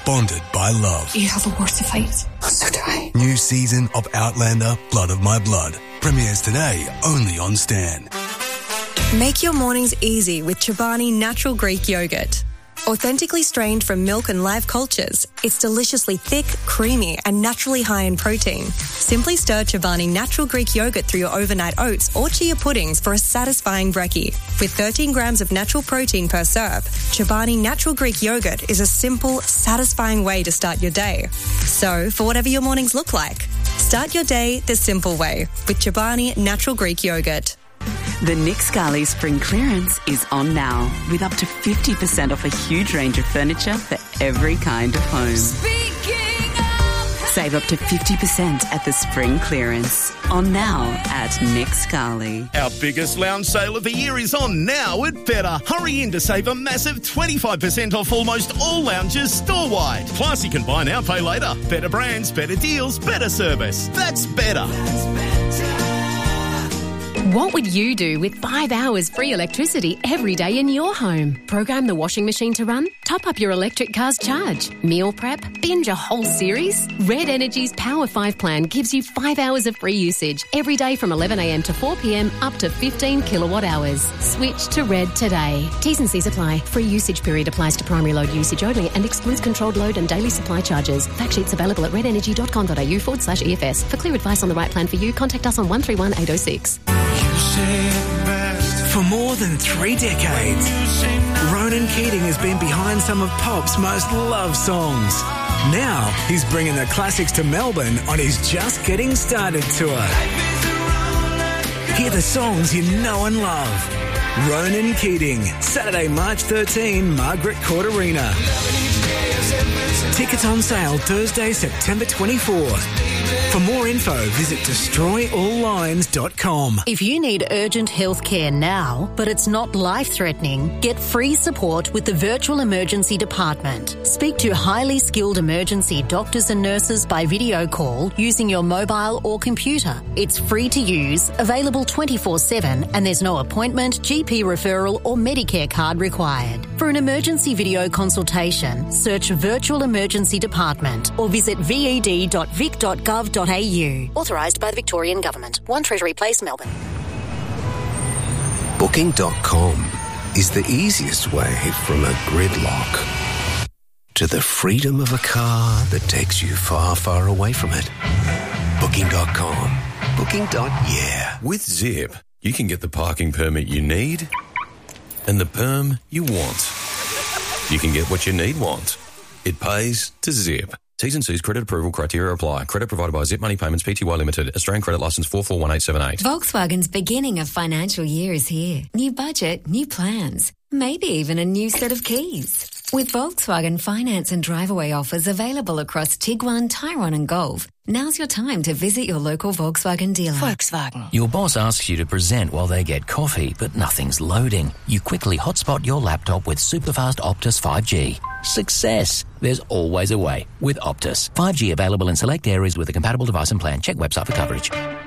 bonded by love. You have a war to fight. So do I. New season of Outlander, Blood of My Blood. Premieres today only on Stan. Make your mornings easy with Chobani Natural Greek Yogurt. Authentically strained from milk and live cultures, it's deliciously thick, creamy and naturally high in protein. Simply stir Chobani Natural Greek Yogurt through your overnight oats or chia puddings for a satisfying brekkie. With 13 grams of natural protein per serve, Chobani Natural Greek Yogurt is a simple, satisfying way to start your day. So, for whatever your mornings look like, start your day the simple way with Chobani Natural Greek Yogurt. The Nick Scali Spring Clearance is on now with up to 50% off a huge range of furniture for every kind of home. Save up to 50% at the Spring Clearance. On now at Nick Scali. Our biggest lounge sale of the year is on now at Better. Hurry in to save a massive 25% off almost all lounges store-wide. Plus, you can buy now, pay later. Better brands, better deals, better service. That's Better. What would you do with 5 hours free electricity every day in your home? Program the washing machine to run? Top up your electric car's charge? Meal prep? Binge a whole series? Red Energy's Power 5 plan gives you 5 hours of free usage every day from 11 a.m. to 4 p.m. up to 15 kilowatt hours. Switch to Red today. T's and C's apply. Free usage period applies to primary load usage only and excludes controlled load and daily supply charges. Fact sheets available at redenergy.com.au/EFS. For clear advice on the right plan for you, contact us on 131 806. For more than 3 decades, Ronan Keating has been behind some of pop's most loved songs. Now he's bringing the classics to Melbourne on his Just Getting Started tour. Hear the songs you know and love. Ronan Keating, Saturday, March 13, Margaret Court Arena. Tickets on sale Thursday, September 24th. For more info, visit destroyalllines.com. If you need urgent health care now, but it's not life-threatening, get free support with the Virtual Emergency Department. Speak to highly skilled emergency doctors and nurses by video call using your mobile or computer. It's free to use, available 24/7, and there's no appointment, GP referral or Medicare card required. For an emergency video consultation, search Virtual Emergency Department or visit ved.vic.gov.au. Authorised by the Victorian Government. 1 Treasury Place, Melbourne. Booking.com is the easiest way from a gridlock to the freedom of a car that takes you far, far away from it. Booking.com. Booking.yeah. With Zip, you can get the parking permit you need and the perm you want. You can get what you want. It pays to Zip. T's and C's credit approval criteria apply. Credit provided by Zip Money Payments Pty Limited. Australian credit licence 441878. Volkswagen's beginning of financial year is here. New budget, new plans, maybe even a new set of keys. With Volkswagen finance and drive-away offers available across Tiguan, Tyrone and Golf, now's your time to visit your local Volkswagen dealer. Volkswagen. Your boss asks you to present while they get coffee, but nothing's loading. You quickly hotspot your laptop with superfast Optus 5G. Success! There's always a way with Optus. 5G available in select areas with a compatible device and plan. Check website for coverage.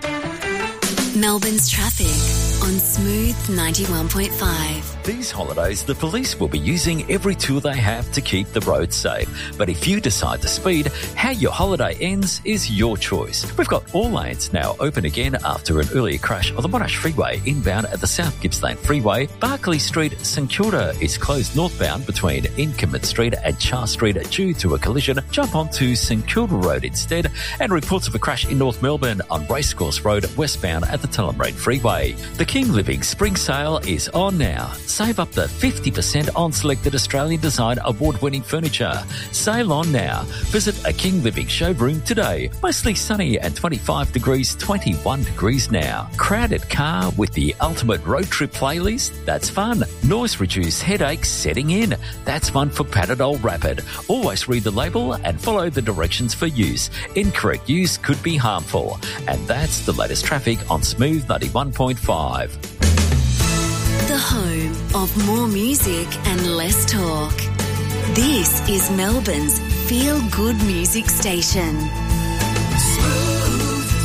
Melbourne's traffic on Smooth 91.5. These holidays, the police will be using every tool they have to keep the roads safe. But if you decide to speed, how your holiday ends is your choice. We've got all lanes now open again after an earlier crash on the Monash Freeway inbound at the South Gippsland Freeway. Barclay Street, St Kilda is closed northbound between Incumbent Street and Char Street due to a collision. Jump onto St Kilda Road instead. And reports of a crash in North Melbourne on Racecourse Road westbound at the Tullamarine Freeway. The King Living Spring Sale is on now. Save up to 50% on selected Australian Design Award-winning furniture. Sale on now. Visit a King Living showroom today. Mostly sunny and 25 degrees, 21 degrees now. Crowded car with the ultimate road trip playlist? That's fun. Noise-reduced headaches setting in? That's fun for Panadol Rapid. Always read the label and follow the directions for use. Incorrect use could be harmful. And that's the latest traffic on Smooth 91.5. The home of more music and less talk. This is Melbourne's feel-good music station. Smooth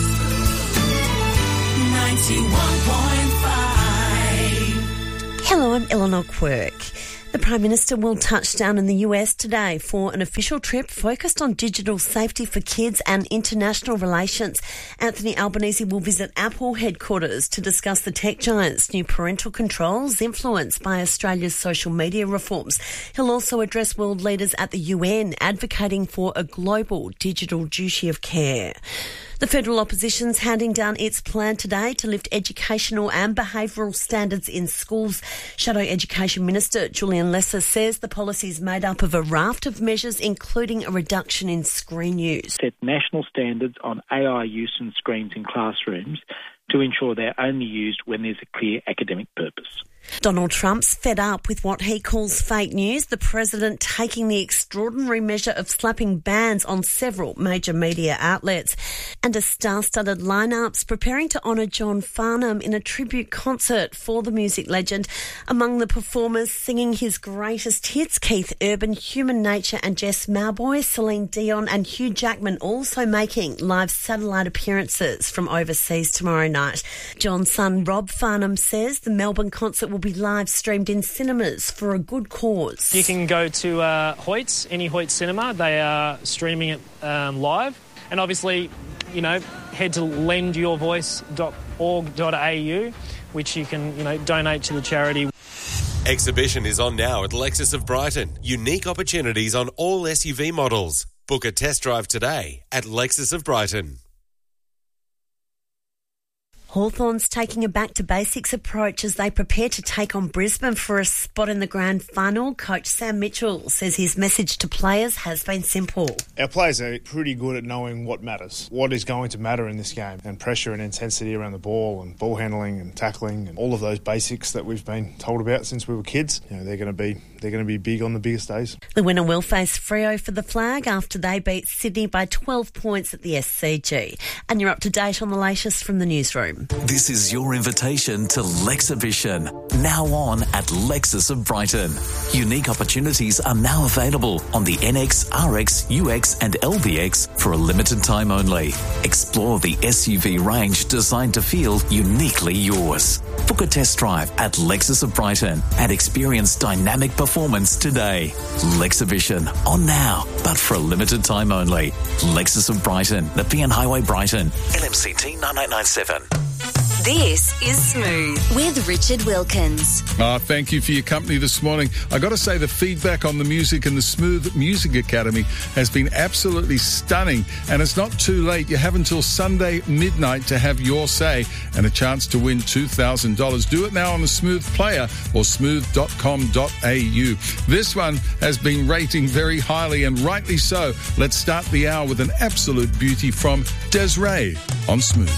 91.5. Hello, I'm Eleanor Quirk. The Prime Minister will touch down in the US today for an official trip focused on digital safety for kids and international relations. Anthony Albanese will visit Apple headquarters to discuss the tech giant's new parental controls influenced by Australia's social media reforms. He'll also address world leaders at the UN, advocating for a global digital duty of care. The federal opposition's handing down its plan today to lift educational and behavioural standards in schools. Shadow Education Minister Julian Lesser says the policy is made up of a raft of measures, including a reduction in screen use. Set national standards on AI use and screens in classrooms to ensure they're only used when there's a clear academic purpose. Donald Trump's fed up with what he calls fake news, the president taking the extraordinary measure of slapping bans on several major media outlets. And a star-studded lineups preparing to honour John Farnham in a tribute concert for the music legend. Among the performers singing his greatest hits, Keith Urban, Human Nature and Jess Mauboy, Celine Dion and Hugh Jackman also making live satellite appearances from overseas tomorrow night. John's son Rob Farnham says the Melbourne concert will be live streamed in cinemas for a good cause. You can go to Hoyt's, any Hoyt cinema. They are streaming it live. And obviously, head to lendyourvoice.org.au, which you can, donate to the charity. Exhibition is on now at Lexus of Brighton. Unique opportunities on all SUV models. Book a test drive today at Lexus of Brighton. Hawthorn's taking a back-to-basics approach as they prepare to take on Brisbane for a spot in the grand final. Coach Sam Mitchell says his message to players has been simple. Our players are pretty good at knowing what matters, what is going to matter in this game, and pressure and intensity around the ball and ball handling and tackling and all of those basics that we've been told about since we were kids. They're going to be big on the biggest days. The winner will face Freo for the flag after they beat Sydney by 12 points at the SCG. And you're up to date on the latest from the newsroom. This is your invitation to Lexhibition, now on at Lexus of Brighton. Unique opportunities are now available on the NX, RX, UX and LBX for a limited time only. Explore the SUV range designed to feel uniquely yours. Book a test drive at Lexus of Brighton and experience dynamic performance today. Lexhibition, on now, but for a limited time only. Lexus of Brighton, Nepean Highway, Brighton. LMCT 9897. This is Smooth with Richard Wilkins. Thank you for your company this morning. I got to say the feedback on the music and the Smooth Music Academy has been absolutely stunning, and it's not too late. You have until Sunday midnight to have your say and a chance to win $2,000. Do it now on the Smooth Player or smooth.com.au. This one has been rating very highly, and rightly so. Let's start the hour with an absolute beauty from Des'Ree on Smooth.